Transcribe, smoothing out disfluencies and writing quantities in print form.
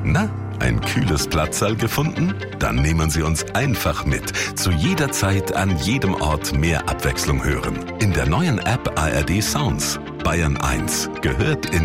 Na, ein kühles Platzsal gefunden? Dann nehmen Sie uns einfach mit. Zu jeder Zeit, an jedem Ort mehr Abwechslung hören. In der neuen App ARD Sounds. Bayern 1 gehört in